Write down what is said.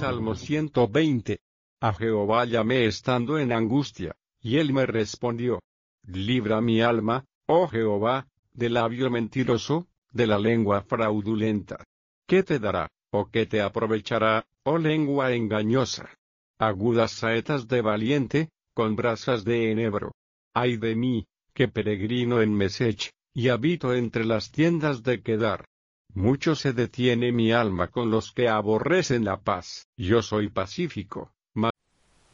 Salmo 120. A Jehová llamé estando en angustia, y él me respondió. Libra mi alma, oh Jehová, del labio mentiroso, de la lengua fraudulenta. ¿Qué te dará, o qué te aprovechará, oh lengua engañosa? Agudas saetas de valiente, con brasas de enebro. Ay de mí, que peregrino en Mesech, y habito entre las tiendas de Kedar. Mucho se detiene mi alma con los que aborrecen la paz. Yo soy pacífico,